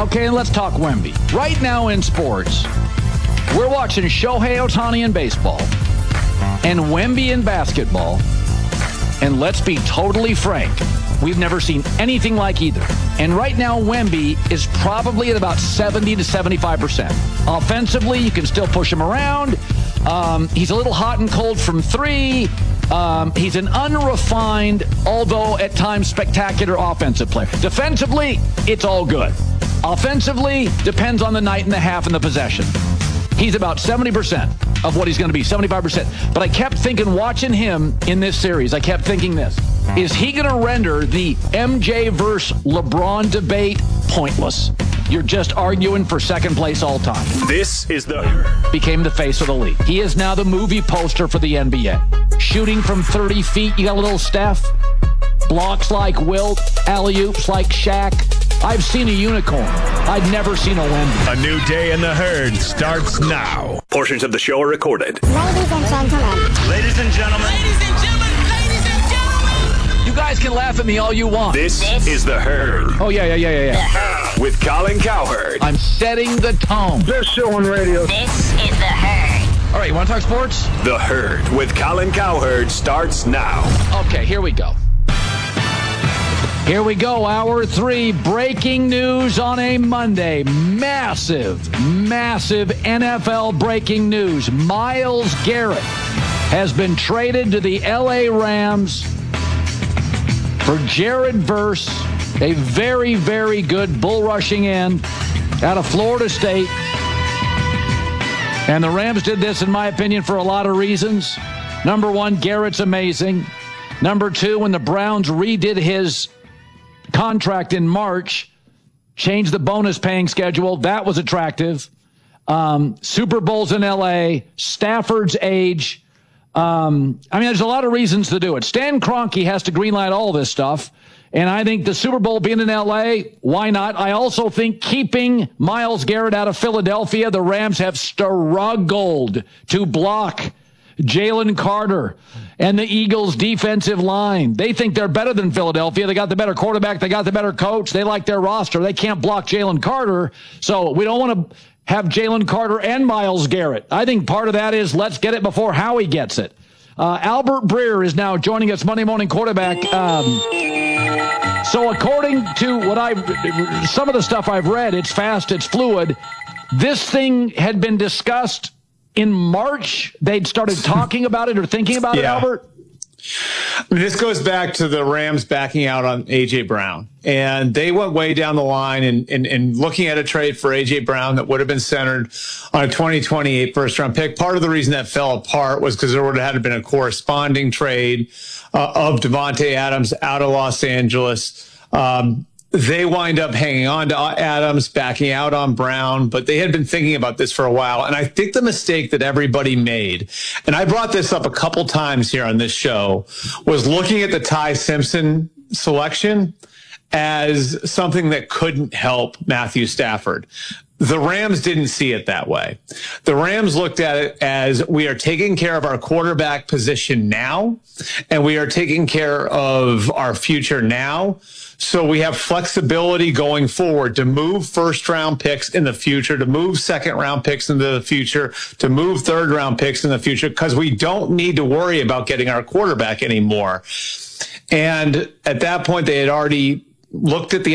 Okay, and let's talk Wemby. Right now in sports, we're watching Shohei Ohtani in baseball and Wemby in basketball. And let's be totally frank, we've never seen anything like either. And right now, Wemby is probably at about 70 to 75%. Offensively, you can still push him around. He's a little hot and cold from three. He's an unrefined, although at times spectacular offensive player. Defensively, it's all good. Offensively, depends on the night and the half and the possession. He's about 70% of what he's going to be, 75%. But I kept thinking, watching him in this series, I kept thinking this. Is he going to render the MJ versus LeBron debate pointless? You're just arguing for second place all time. This is the... Became the face of the league. He is now the movie poster for the NBA. Shooting from 30 feet, you got a little Steph. Blocks like Wilt. Alley-oops like Shaq. I've seen a unicorn. I've never seen a Wemby. A new day in the herd starts now. Portions of the show are recorded. Ladies and gentlemen. Ladies and gentlemen. Ladies and gentlemen. Ladies and gentlemen. You guys can laugh at me all you want. This is the herd. Oh, yeah. With Colin Cowherd. I'm setting the tone. Best show on radio. This is the herd. All right, you want to talk sports? The herd with Colin Cowherd starts now. Okay, here we go. Here we go, hour 3, breaking news on a Monday. Massive NFL breaking news. Myles Garrett has been traded to the LA Rams for Jared Verse, a very, very good bull rushing end out of Florida State. And the Rams did this, in my opinion, for a lot of reasons. Number one, Garrett's amazing. Number two, when the Browns redid his contract in March, changed the bonus paying schedule. That was attractive. Super Bowls in LA, Stafford's age. There's a lot of reasons to do it. Stan Kroenke has to greenlight all this stuff. And I think the Super Bowl being in LA, why not? I also think keeping Myles Garrett out of Philadelphia, the Rams have struggled to block Jalen Carter and the Eagles' defensive line. They think they're better than Philadelphia. They got the better quarterback. They got the better coach. They like their roster. They can't block Jalen Carter. So we don't want to have Jalen Carter and Myles Garrett. I think part of that is let's get it before Howie gets it. Albert Breer is now joining us, Monday Morning Quarterback. So according to some of the stuff I've read, it's fast, it's fluid. This thing had been discussed in March. They'd started talking about it or thinking about it, Albert? This goes back to the Rams backing out on A.J. Brown. And they went way down the line in looking at a trade for A.J. Brown that would have been centered on a 2028 first-round pick. Part of the reason that fell apart was because there would have had been a corresponding trade of Davante Adams out of Los Angeles. They wind up hanging on to Adams, backing out on Brown, but they had been thinking about this for a while. And I think the mistake that everybody made, and I brought this up a couple times here on this show, was looking at the Ty Simpson selection as something that couldn't help Matthew Stafford. The Rams didn't see it that way. The Rams looked at it as we are taking care of our quarterback position now, and we are taking care of our future now. So we have flexibility going forward to move first-round picks in the future, to move second-round picks into the future, to move third-round picks in the future, because we don't need to worry about getting our quarterback anymore. And at that point, they had already looked at the